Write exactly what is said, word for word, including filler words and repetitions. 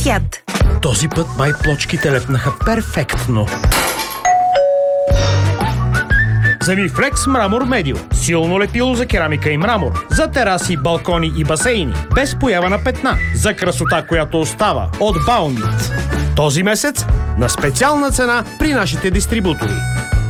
свят. Този път май плочките лепнаха перфектно. Замифлекс Мрамор Медио. Силно лепило за керамика и мрамор. За тераси, балкони и басейни. Без поява на петна. За красота, която остава. От Баунит. Този месец на специална цена при нашите дистрибутори.